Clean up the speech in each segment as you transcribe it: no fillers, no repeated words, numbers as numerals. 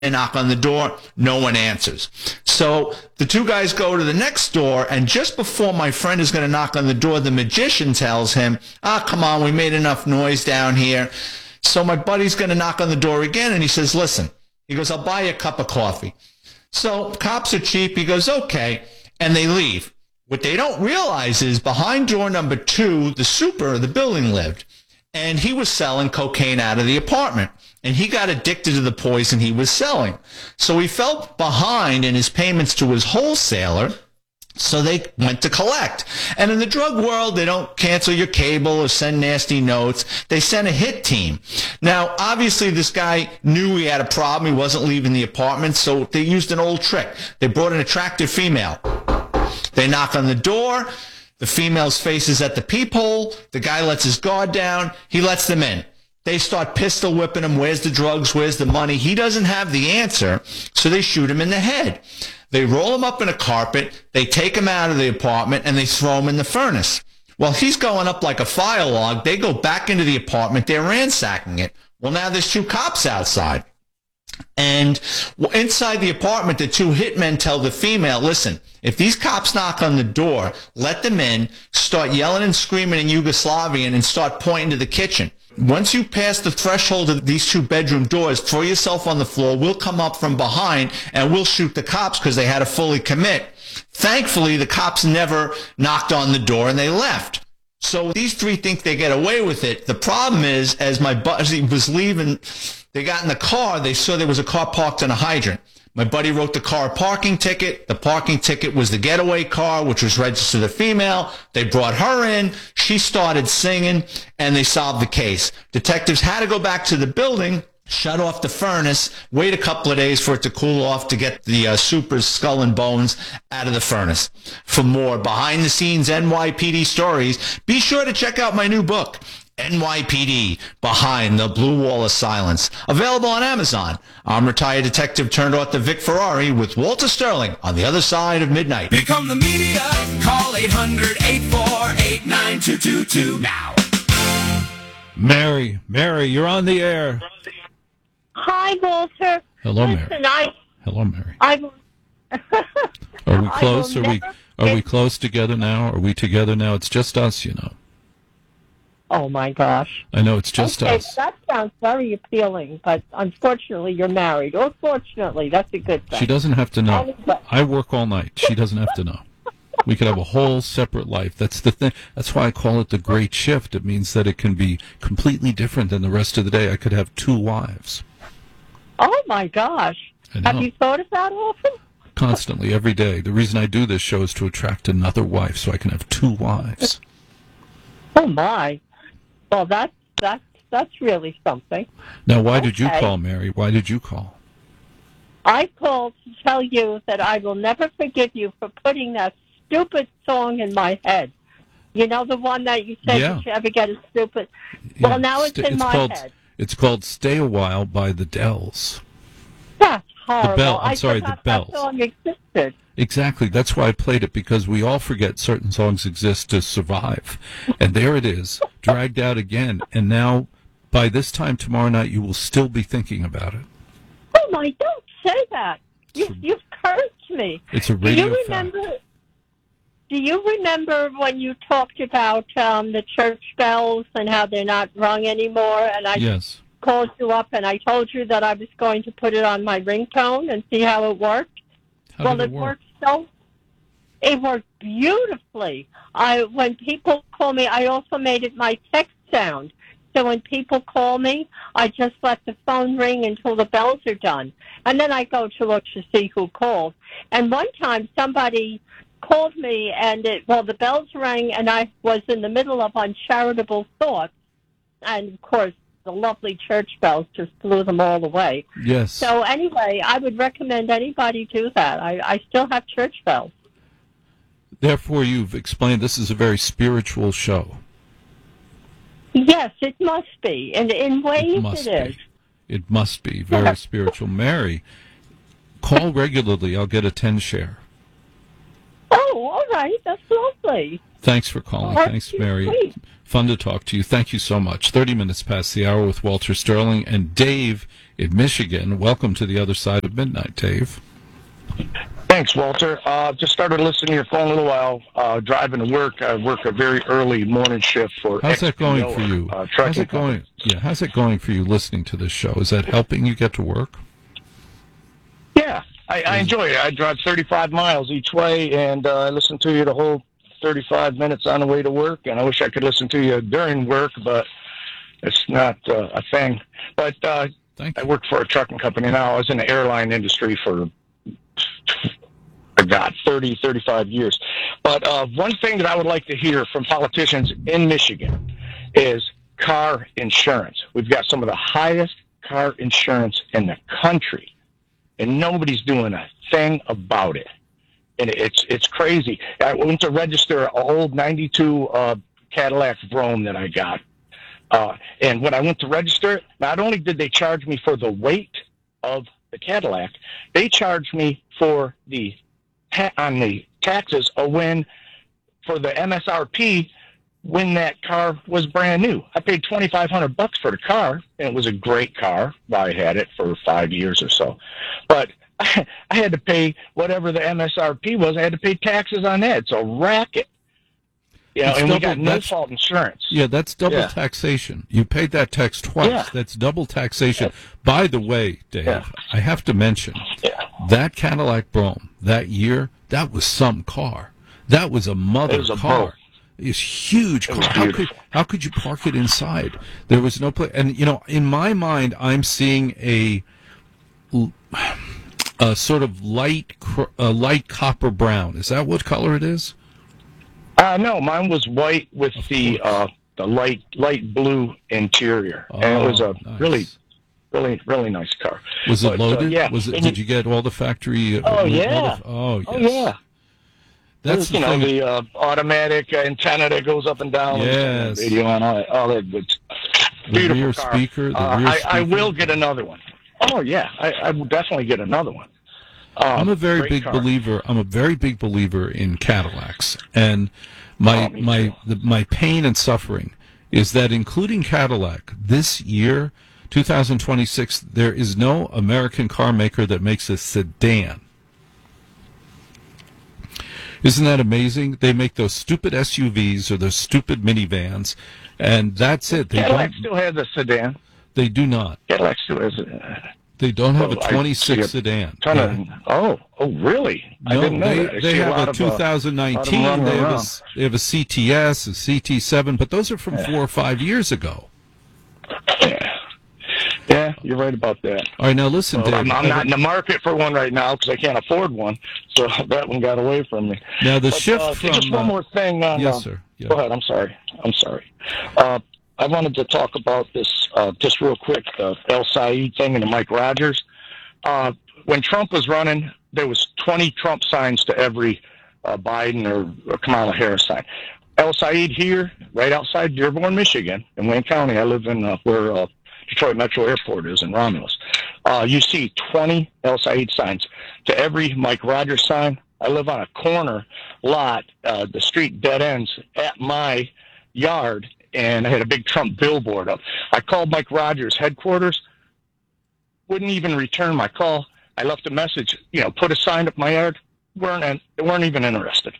and knock on the door. No one answers. So the two guys go to the next door, and just before my friend is going to knock on the door, the magician tells him, come on, we made enough noise down here. So my buddy's going to knock on the door again, and he says, listen. He goes, I'll buy you a cup of coffee. So cops are cheap. He goes, okay, and they leave. What they don't realize is behind door number 2, the super of the building lived, and he was selling cocaine out of the apartment. And he got addicted to the poison he was selling. So he fell behind in his payments to his wholesaler, so they went to collect. And in the drug world, they don't cancel your cable or send nasty notes. They send a hit team. Now, obviously, this guy knew he had a problem. He wasn't leaving the apartment, so they used an old trick. They brought an attractive female. They knock on the door. The female's face is at the peephole. The guy lets his guard down. He lets them in. They start pistol whipping him. Where's the drugs? Where's the money? He doesn't have the answer, so they shoot him in the head. They roll him up in a carpet. They take him out of the apartment, and they throw him in the furnace. Well, he's going up like a fire log. They go back into the apartment. They're ransacking it. Well, now there's 2 cops outside. And inside the apartment, the 2 hitmen tell the female, listen, if these cops knock on the door, let them in, start yelling and screaming in Yugoslavian, and start pointing to the kitchen. Once you pass the threshold of these 2 bedroom doors, throw yourself on the floor. We'll come up from behind, and we'll shoot the cops because they had to fully commit. Thankfully, the cops never knocked on the door, and they left. So these 3 think they get away with it. The problem is, as my buddy was leaving, they got in the car. They saw there was a car parked on a hydrant. My buddy wrote the car a parking ticket. The parking ticket was the getaway car, which was registered to the female. They brought her in. She started singing, and they solved the case. Detectives had to go back to the building, shut off the furnace, wait a couple of days for it to cool off to get the super's skull and bones out of the furnace. For more behind-the-scenes NYPD stories, be sure to check out my new book, NYPD, Behind the Blue Wall of Silence. Available on Amazon. I'm retired detective turned author Vic Ferrari with Walter Sterling on the other side of midnight. Become the media. Call 800-848-9222 now. Mary, you're on the air. Hi, Walter. Hello, Listen, Mary. Hello, Mary. Are we close? Are we close together now? Are we together now? It's just us, you know. Oh, my gosh. I know, it's just us. That sounds very appealing, but unfortunately, you're married. Or fortunately, that's a good thing. She doesn't have to know. Anyway. I work all night. She doesn't have to know. We could have a whole separate life. That's the thing. That's why I call it the great shift. It means that it can be completely different than the rest of the day. I could have 2 wives. Oh, my gosh. Have you thought of that often? Constantly, every day. The reason I do this show is to attract another wife so I can have 2 wives. Oh, my. Well, that's really something. Now, why did you call, Mary? Why did you call? I called to tell you that I will never forgive you for putting that stupid song in my head. You know, the one that you said Yeah. Did you ever get a stupid... Yeah. Well, now it's in my head. It's called Stay a While by the Dells. That's horrible. The Bells. That song existed. Exactly. That's why I played it, because we all forget certain songs exist to survive. And there it is, dragged out again. And now, by this time tomorrow night, you will still be thinking about it. Oh, my, don't say that. You've cursed me. It's a radio fact. Do you remember when you talked about the church bells and how they're not rung anymore? And I called you up and I told you that I was going to put it on my ringtone and see how it worked. It worked it worked beautifully. When people call me, I also made it my text sound. So when people call me, I just let the phone ring until the bells are done. And then I go to look to see who called. And one time somebody called me and the bells rang and I was in the middle of Uncharitable Thoughts. And of course, the lovely church bells just blew them all away. Yes. So anyway, I would recommend anybody do that. I still have church bells. Therefore, you've explained this is a very spiritual show. Yes, it must be. And in ways it is. It must be very spiritual. Mary, call regularly. I'll get a 10 share. Oh, all right. That's lovely. Thanks for calling. Thanks, Mary. Sweet. Fun to talk to you. Thank you so much. 30 minutes past the hour with Walter Sterling and Dave in Michigan. Welcome to the other side of midnight, Dave. Thanks, Walter. Just started listening to your phone a little while, driving to work. I work a very early morning shift for How's that going XPO, for you? How's it going? Yeah, how's it going for you listening to this show? Is that helping you get to work? Yeah, I enjoy it. I drive 35 miles each way, and I listen to you the whole 35 minutes on the way to work, and I wish I could listen to you during work, but it's not a thing. But I work for a trucking company now. I was in the airline industry for, 30, 35 years. But one thing that I would like to hear from politicians in Michigan is car insurance. We've got some of the highest car insurance in the country, and nobody's doing a thing about it. And it's crazy. I went to register an old 92 Cadillac Vrome that I got. And when I went to register it, not only did they charge me for the weight of the Cadillac, they charged me for on the taxes for the MSRP when that car was brand new. I paid $2,500 for the car, and it was a great car. I had it for 5 years or so. But I had to pay whatever the MSRP was. I had to pay taxes on that. It's a racket. You know, and we got no-fault insurance. Yeah, that's double taxation. You paid that tax twice. Yeah. That's double taxation. By the way, Dave, I have to mention, that Cadillac Vrome, that year, that was some car. That was a mother car. It's huge. How could you park it inside? There was no place. And, you know, in my mind, I'm seeing a sort of light copper brown. Is that what color it is? No, mine was white with the light blue interior, and it was a nice. really nice car. Was it loaded? Did you get all the factory? Oh yeah. Oh yes. Oh yeah. That's the thing. The automatic antenna that goes up and down. Yes. And radio and all that good. Beautiful rear car. Speaker. I will get another one. Oh yeah, I will definitely get another one. I'm a very big believer. I'm a very big believer in Cadillacs, and my pain and suffering is that, including Cadillac, this year, 2026, there is no American car maker that makes a sedan. Isn't that amazing? They make those stupid SUVs or those stupid minivans, and that's it. Cadillac still has a sedan. They do not. Cadillac still has a. They don't have a 26 sedan. Oh, really? No, I didn't know that. They have a 2019. They have a CTS, a CT7, but those are from 4 or 5 years ago. Yeah, you're right about that. All right, now listen, Dave. I'm not in the market for one right now because I can't afford one, so that one got away from me. Now shift from just one more thing. Yes, sir. Yeah. Go ahead. I'm sorry. I wanted to talk about this just real quick, the El Said thing and the Mike Rogers. When Trump was running, there was 20 Trump signs to every Biden or Kamala Harris sign. El Said here, right outside Dearborn, Michigan, in Wayne County. I live in where Detroit Metro Airport is in Romulus. You see 20 El Said signs to every Mike Rogers sign. I live on a corner lot. The street dead ends at my yard, and I had a big Trump billboard up. I called Mike Rogers' headquarters, wouldn't even return my call. I left a message, put a sign up my yard. Weren't even interested.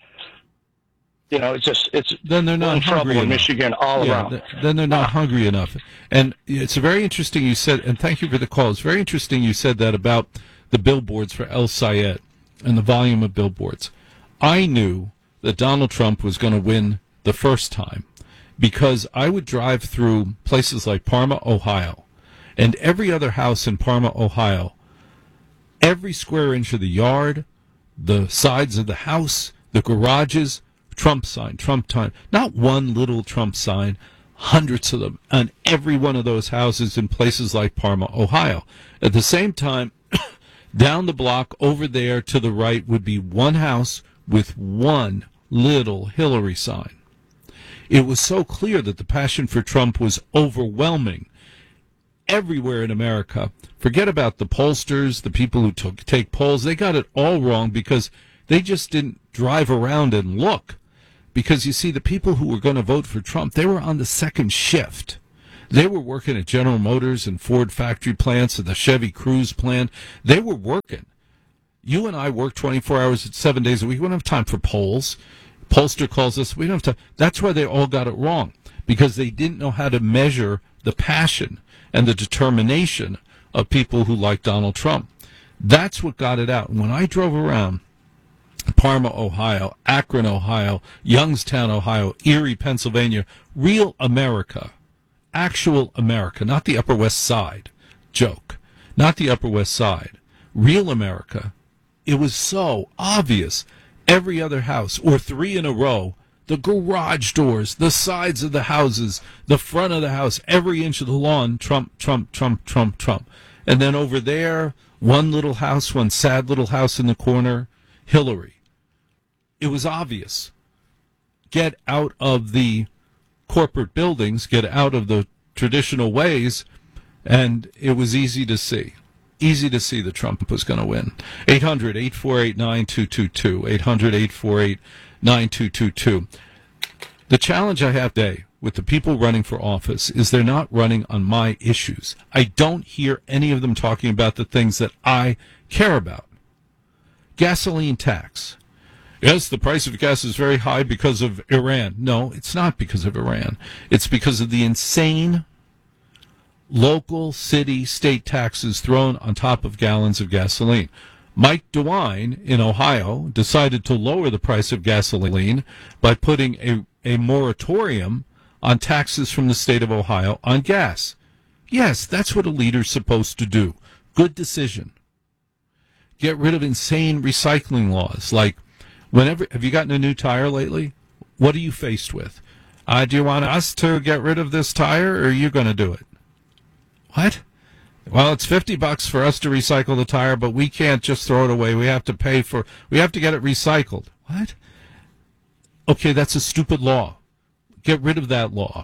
It's then they're not trouble in Michigan all around. Then they're not hungry enough. And it's very interesting you said, and thank you for the call. It's very interesting you said that about the billboards for El Sayed and the volume of billboards. I knew that Donald Trump was going to win the first time, because I would drive through places like Parma, Ohio, and every other house in Parma, Ohio, every square inch of the yard, the sides of the house, the garages, Trump sign, Trump time. Not one little Trump sign, hundreds of them on every one of those houses in places like Parma, Ohio. At the same time, down the block over there to the right would be one house with one little Hillary sign. It was so clear that the passion for Trump was overwhelming everywhere in America. Forget about the pollsters, the people who take polls. They got it all wrong, because They just didn't drive around and look. Because, you see, the people who were going to vote for Trump, they were on the second shift. They were working at General Motors and Ford factory plants and the Chevy Cruise plant. They were working. You and I work 24 hours, 7 days a week. We don't have time for polls. Pollster calls us. We don't have time. That's why they all got it wrong, because they didn't know how to measure the passion and the determination of people who like Donald Trump. That's what got it out. And when I drove around Parma, Ohio, Akron, Ohio, Youngstown, Ohio, Erie, Pennsylvania, real America, actual America, not the Upper West Side joke, not the Upper West Side, real America, it was so obvious. Every other house, or three in a row, the garage doors, the sides of the houses, the front of the house, every inch of the lawn, Trump, Trump, Trump, Trump, Trump. And then over there, one little house, one sad little house in the corner, Hillary. It was obvious. Get out of the corporate buildings, get out of the traditional ways, and it was easy to see. Easy to see that Trump was going to win. 800-848-9222. 800-848-9222. The challenge I have today with the people running for office is they're not running on my issues. I don't hear any of them talking about the things that I care about. Gasoline tax. Yes, the price of gas is very high because of Iran. No, it's not because of Iran. It's because of the insane local, city, state taxes thrown on top of gallons of gasoline. Mike DeWine in Ohio decided to lower the price of gasoline by putting a moratorium on taxes from the state of Ohio on gas. Yes, that's what a leader's supposed to do. Good decision. Get rid of insane recycling laws. Like, have you gotten a new tire lately? What are you faced with? Do you want us to get rid of this tire, or are you going to do it? What? Well, it's $50 for us to recycle the tire, but we can't just throw it away. We have to get it recycled. What? Okay, that's a stupid law. Get rid of that law.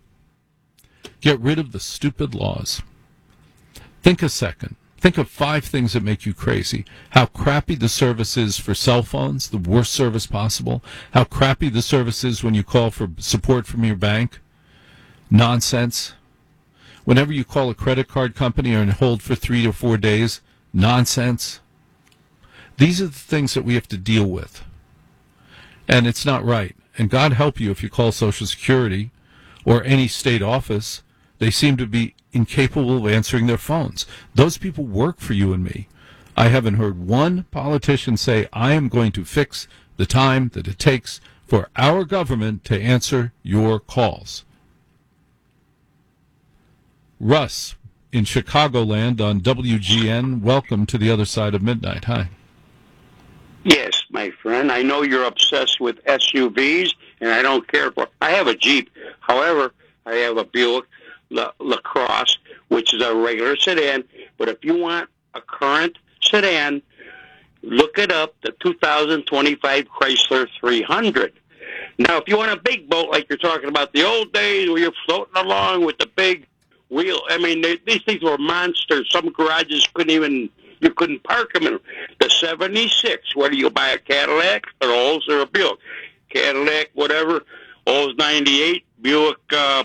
Get rid of the stupid laws. Think a second. Think of 5 things that make you crazy. How crappy the service is for cell phones, the worst service possible. How crappy the service is when you call for support from your bank. Nonsense. Whenever you call a credit card company or on hold for 3 to 4 days, nonsense. These are the things that we have to deal with. And it's not right. And God help you if you call Social Security or any state office. They seem to be incapable of answering their phones. Those people work for you and me. I haven't heard one politician say, I am going to fix the time that it takes for our government to answer your calls. Russ in Chicagoland on WGN. Welcome to the other side of midnight. Hi. Yes, my friend. I know you're obsessed with SUVs, and I don't care for. I have a Jeep. However, I have a Buick LaCrosse, which is a regular sedan. But if you want a current sedan, look it up, the 2025 Chrysler 300. Now, if you want a big boat, like you're talking about the old days where you're floating along with the big wheel, I mean, these things were monsters. Some garages you couldn't park them in. The 76, whether you buy a Cadillac, an Olds, or a Buick. Cadillac, whatever, Olds 98, Buick,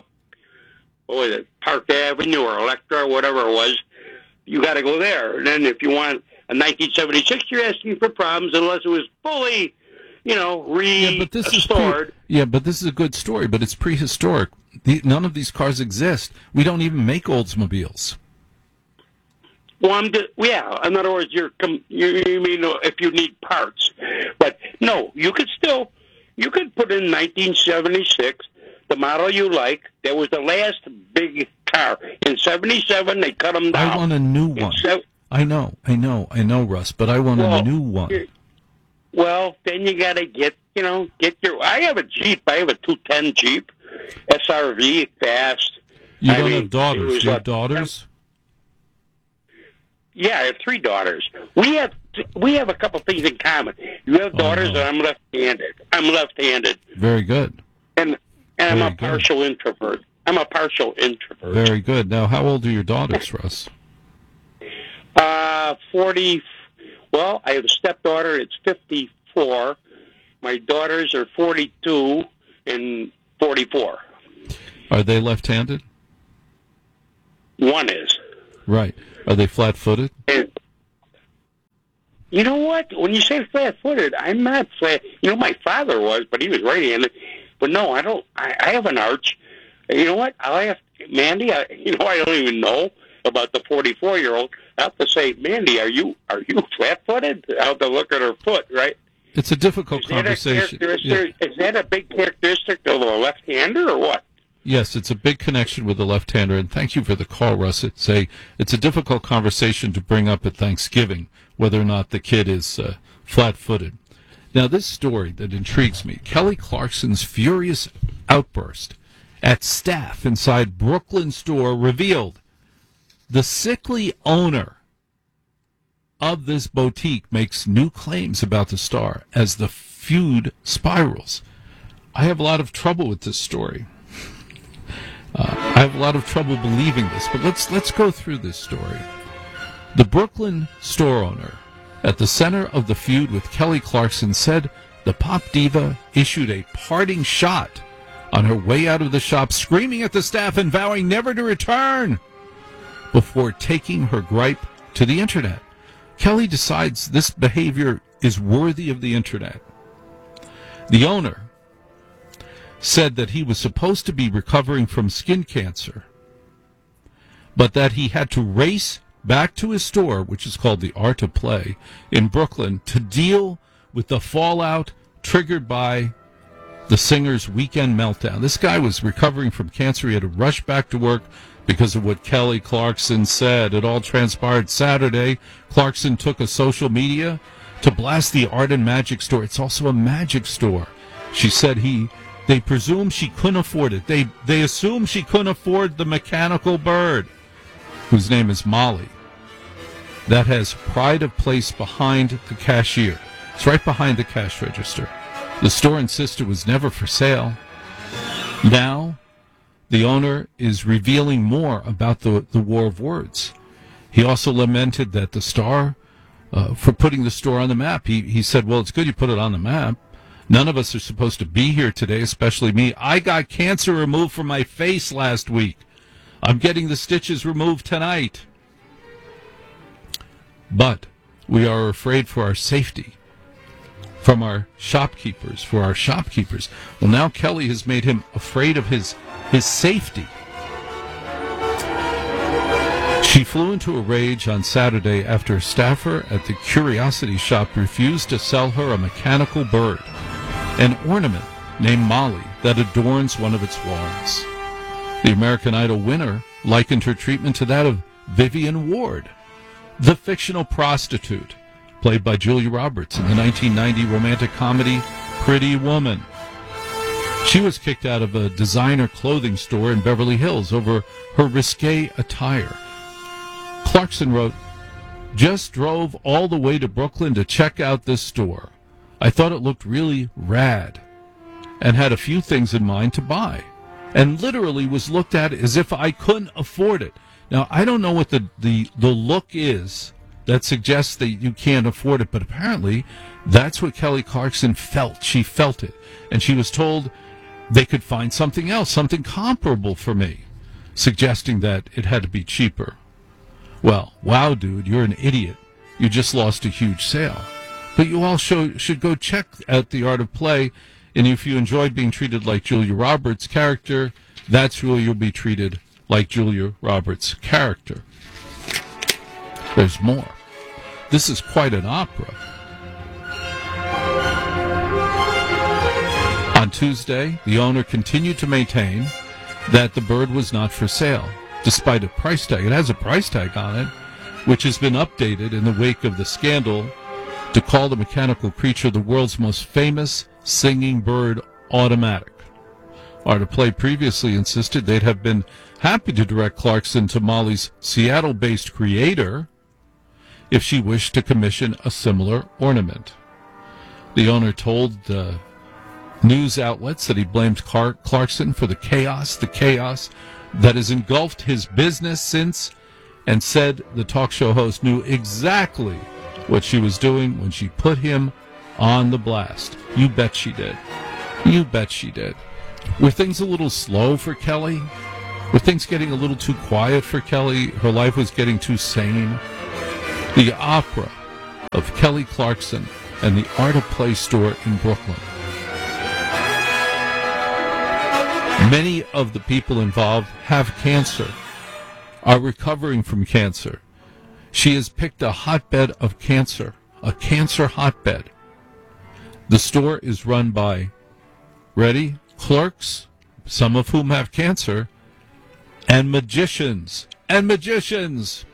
Park Avenue or Electra, whatever it was, you got to go there. And then if you want a 1976, you're asking for problems unless it was fully, restored. But this is a good story, but it's prehistoric. None of these cars exist. We don't even make Oldsmobiles. Well, in other words, you mean if you need parts. But no, you could put in 1976, the model you like. That was the last big car. In 77, they cut them down. I want a new one. I know, Russ, but I want a new one. Well, then you got to get your. I have a Jeep. I have a 210 Jeep, SRV, fast. You don't have daughters. You have daughters? Yeah, I have 3 daughters. We have a couple things in common. You have daughters, and I'm left-handed. Very good. And I'm a partial introvert. Very good. Now, how old are your daughters, Russ? 40. Well, I have a stepdaughter. It's 54. 44. My daughters are 42 and 44. Are they left-handed? One is. Right. Are they flat-footed? And you know what? When you say flat-footed, I'm not flat. You know, my father was, but he was right-handed. But no, I don't. I have an arch. You know what? I'll ask Mandy. I don't even know about the 44-year-old. I have to say, Mandy, are you flat-footed? I have to look at her foot, right? It's a difficult conversation. Is that a big characteristic of a left-hander or what? Yes, it's a big connection with the left-hander, and thank you for the call, Russ. It's a difficult conversation to bring up at Thanksgiving, whether or not the kid is flat-footed. Now, this story that intrigues me, Kelly Clarkson's furious outburst at staff inside Brooklyn store revealed the sickly owner of this boutique makes new claims about the star as the feud spirals. I have a lot of trouble with this story. I have a lot of trouble believing this, but let's go through this story. The Brooklyn store owner, at the center of the feud with Kelly Clarkson, said the pop diva issued a parting shot on her way out of the shop, screaming at the staff and vowing never to return before taking her gripe to the internet. Kelly decides this behavior is worthy of the internet. The owner said that he was supposed to be recovering from skin cancer, but that he had to race back to his store, which is called the Art of Play in Brooklyn, to deal with the fallout triggered by the singer's weekend meltdown. This guy was recovering from cancer. He had to rush back to work because of what Kelly Clarkson said. It all transpired Saturday. Clarkson took a social media to blast the art and magic store. It's also a magic store. She said they presume she couldn't afford it. They assume she couldn't afford the mechanical bird, whose name is Molly, that has pride of place behind the cashier. It's right behind the cash register. The store insisted it was never for sale. Now, the owner is revealing more about the war of words. He also lamented that the star, for putting the store on the map, he said, well, it's good you put it on the map. None of us are supposed to be here today, especially me. I got cancer removed from my face last week. I'm getting the stitches removed tonight. But we are afraid for our safety, from our shopkeepers, for our shopkeepers. Well, now Kelly has made him afraid of his safety. She flew into a rage on Saturday after a staffer at the Curiosity Shop refused to sell her a mechanical bird, an ornament named Molly that adorns one of its walls. The American Idol winner likened her treatment to that of Vivian Ward, the fictional prostitute, played by Julia Roberts in the 1990 romantic comedy Pretty Woman. She was kicked out of a designer clothing store in Beverly Hills over her risque attire. Clarkson wrote, "Just drove all the way to Brooklyn to check out this store. I thought it looked really rad and had a few things in mind to buy, and literally was looked at as if I couldn't afford it." Now, I don't know what the look is that suggests that you can't afford it, but apparently that's what Kelly Clarkson felt. She felt it, and she was told they could find something else, something comparable for me, suggesting that it had to be cheaper. Well, wow, dude, you're an idiot. You just lost a huge sale. But you all should go check out The Art of Play, and if you enjoyed being treated like Julia Roberts' character, that's who you'll be treated like Julia Roberts' character. There's more. This is quite an opera. On Tuesday, the owner continued to maintain that the bird was not for sale, despite a price tag. It has a price tag on it, which has been updated in the wake of the scandal to call the mechanical creature the world's most famous singing bird automatic. Art of Play previously insisted they'd have been happy to direct Clarkson to Molly's Seattle-based creator if she wished to commission a similar ornament. The owner told news outlets that he blamed Clarkson for the chaos that has engulfed his business since, and said the talk show host knew exactly what she was doing when she put him on the blast. You bet she did. You bet she did. Were things a little slow for Kelly? Were things getting a little too quiet for Kelly? Her life was getting too sane? The opera of Kelly Clarkson and the Art of Play store in Brooklyn. Many of the people involved have cancer, are recovering from cancer. She has picked a hotbed of cancer, a cancer hotbed. The store is run by, ready, clerks, some of whom have cancer, and magicians. And magicians!